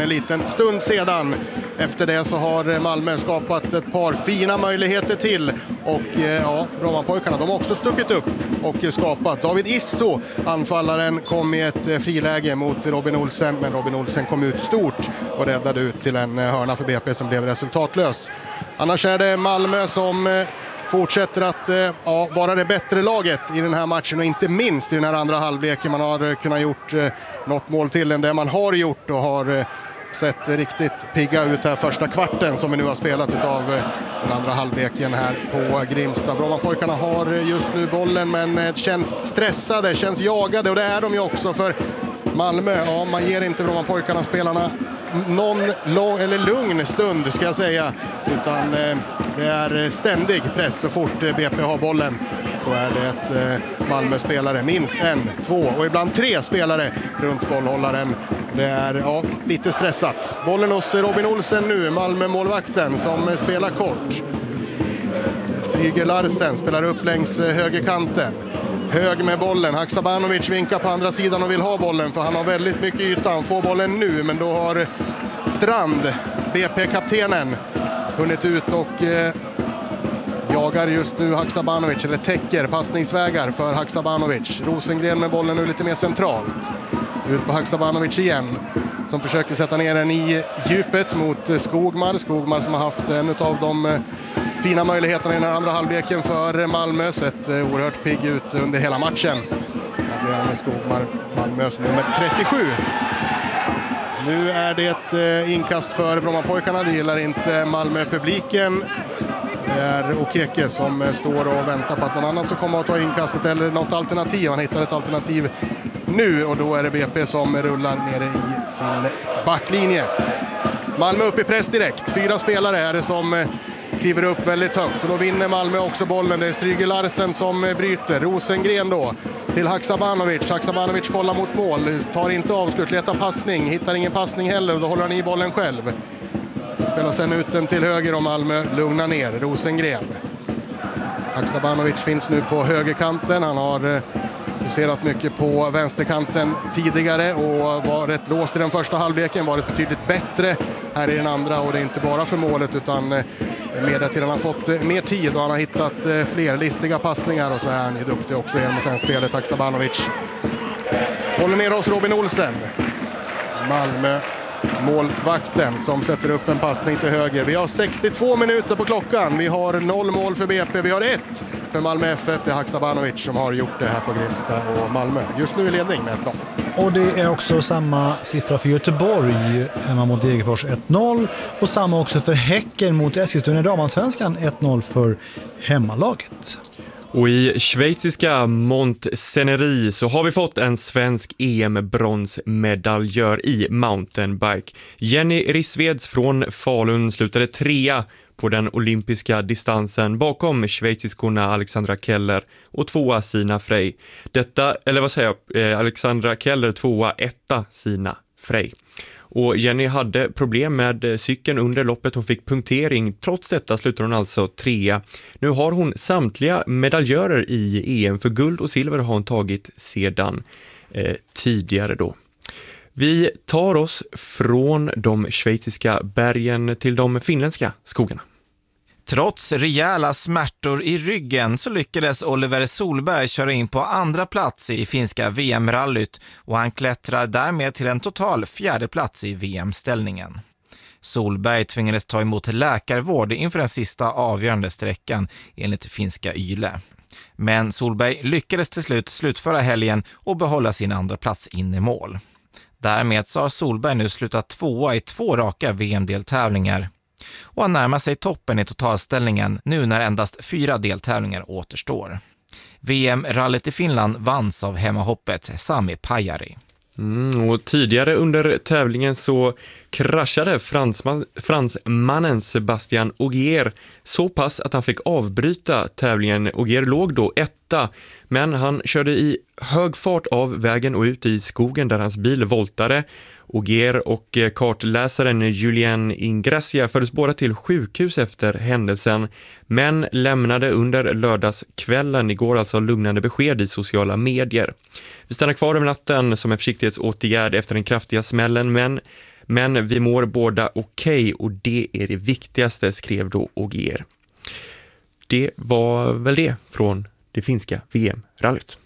en liten stund sedan. Efter det så har Malmö skapat ett par fina möjligheter till. Och Brommapojkarna, de har också stuckit upp och skapat. David Isso, anfallaren, kom i ett friläge mot Robin Olsen. Men Robin Olsen kom ut stort och räddade ut till en hörna för BP som blev resultatlös. Annars är det Malmö som fortsätter att vara det bättre laget i den här matchen och inte minst i den här andra halvleken. Man har kunnat gjort något mål till än det man har gjort och har sett riktigt pigga ut här första kvarten som vi nu har spelat av den andra halvleken här på Grimsta. Brommapojkarna har just nu bollen men känns stressade, känns jagade och det är de ju också för Malmö. Man ger inte Brommapojkarna spelarna någon lugn stund ska jag säga, utan det är ständig press. Så fort BP har bollen så är det ett Malmö-spelare, minst 1, 2 och ibland 3 spelare runt bollhållaren. Det är lite stressat. Bollen hos Robin Olsen nu, Malmö-målvakten som spelar kort. Stryger Larsen spelar upp längs högerkanten. Hög med bollen, Haksabanovic vinkar på andra sidan och vill ha bollen för han har väldigt mycket yta. Han får bollen nu men då har Strand, BP-kaptenen, hunnit ut och jagar just nu Haksabanovic, eller täcker passningsvägar för Haksabanovic. Rosengren med bollen nu lite mer centralt. Ut på Haksabanovic igen som försöker sätta ner den i djupet mot Skogmar som har haft en av de fina möjligheterna i den andra halvleken för Malmö. Sett oerhört pigg ut under hela matchen. Adrian Skogmar, Malmös nummer 37. Nu är det ett inkast för Brommapojkarna. Det gillar inte Malmö-publiken. Det är Okeke som står och väntar på att någon annan ska komma och ta inkastet eller något alternativ. Han hittar ett alternativ nu och då är det BP som rullar nere i sin backlinje. Malmö upp i press direkt. 4 spelare är det som kliver upp väldigt högt och då vinner Malmö också bollen. Det är Stryger Larsen som bryter. Rosengren då till Haksabanovic. Haksabanovic kollar mot mål, tar inte avslut, letar passning, hittar ingen passning heller och då håller han i bollen själv. Så spelar sen ut den till höger och Malmö lugnar ner Rosengren. Haksabanovic finns nu på högerkanten. Han har huserat mycket på vänsterkanten tidigare och var rätt låst i den första halvleken, varit betydligt bättre här i den andra och det är inte bara för målet utan med att han har fått mer tid och han har hittat fler listiga passningar och så är han ju duktig också genom att spelet. Haksabanovic håller ner hos Robin Olsen. Malmö målvakten som sätter upp en passning till höger. Vi har 62 minuter på klockan. Vi har 0 mål för BP. Vi har 1 för Malmö FF. Det är Haksabanovic som har gjort det här på Grimsta och Malmö. Just nu i ledning med 1-0. Och det är också samma siffra för Göteborg hemma mot Degerfors 1-0 och samma också för Häcken mot Eskilstuna i Damansvenskan 1-0 för hemmalaget. Och i schweiziska Montseneri så har vi fått en svensk EM-bronsmedaljör i mountainbike. Jenny Rissveds från Falun slutade 3 på den olympiska distansen bakom schweiziskorna Alexandra Keller och 2 Sina Frey. Alexandra Keller 2, 1 Sina Frey. Och Jenny hade problem med cykeln under loppet. Hon fick punktering. Trots detta slutar hon alltså 3. Nu har hon samtliga medaljörer i EM. För guld och silver har hon tagit sedan tidigare då. Vi tar oss från de schweiziska bergen till de finländska skogarna. Trots rejäla smärtor i ryggen så lyckades Oliver Solberg köra in på andra plats i finska VM-rallyt och han klättrar därmed till en total 4:e plats i VM-ställningen. Solberg tvingades ta emot läkarvård inför den sista avgörande sträckan enligt finska Yle. Men Solberg lyckades till slut slutföra helgen och behålla sin andra plats in i mål. Därmed så har Solberg nu slutat 2 i 2 raka VM-deltävlingar. Och han närmar sig toppen i totalställningen nu när endast 4 deltävlingar återstår. VM-rallyt i Finland vanns av hemmahoppet Sami Pajari. Och tidigare under tävlingen så kraschade fransmannen Sebastian Ogier så pass att han fick avbryta tävlingen. Ogier låg då 1, men han körde i hög fart av vägen och ut i skogen där hans bil voltade. Ogier och kartläsaren Julien Ingrassia fördes båda till sjukhus efter händelsen, men lämnade under lördagskvällen igår alltså lugnande besked i sociala medier. Vi stannar kvar över natten som en försiktighetsåtgärd efter den kraftiga smällen, men Men vi mår båda okej och det är det viktigaste, skrev då Ogier. Det var väl det från det finska VM-rallyt.